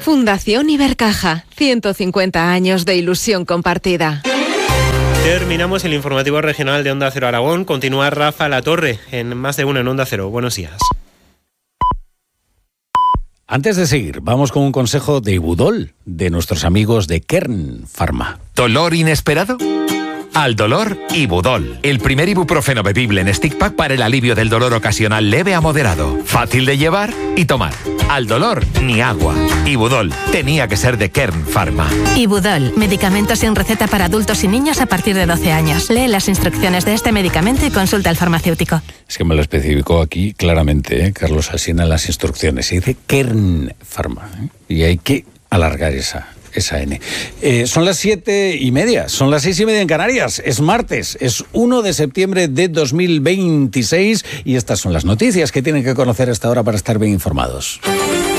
Fundación Ibercaja, 150 años de ilusión compartida. Terminamos el informativo regional de Onda Cero Aragón. Continúa Rafa Latorre en Más de Uno en Onda Cero. Buenos días. Antes de seguir, vamos con un consejo de Ibudol, de nuestros amigos de Kern Pharma. ¿Dolor inesperado? Al dolor, Ibudol. El primer ibuprofeno bebible en stick pack para el alivio del dolor ocasional leve a moderado. Fácil de llevar y tomar. Al dolor, ni agua. Ibudol. Tenía que ser de Kern Pharma. Ibudol. Medicamento sin receta para adultos y niños a partir de 12 años. Lee las instrucciones de este medicamento y consulta al farmacéutico. Es que me lo especificó aquí claramente, Carlos Alsina, en las instrucciones. Se dice Kern Pharma, y hay que alargar esa N. Son las 7:30, son las 6:30 en Canarias. Es martes, es 1 de septiembre de 2026 y estas son las noticias que tienen que conocer hasta ahora para estar bien informados.